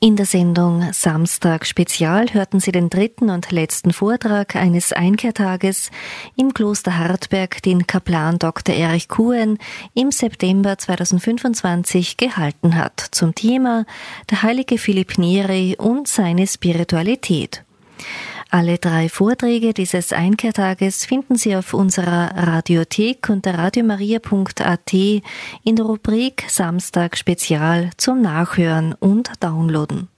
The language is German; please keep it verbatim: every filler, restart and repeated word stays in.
In der Sendung Samstag Spezial hörten Sie den dritten und letzten Vortrag eines Einkehrtages im Kloster Hartberg, den Kaplan Doktor Erich Kuhn im September zweitausendfünfundzwanzig gehalten hat, zum Thema der heilige Philipp Neri und seine Spiritualität. Alle drei Vorträge dieses Einkehrtages finden Sie auf unserer Radiothek unter radiomaria punkt a t in der Rubrik Samstag Spezial zum Nachhören und Downloaden.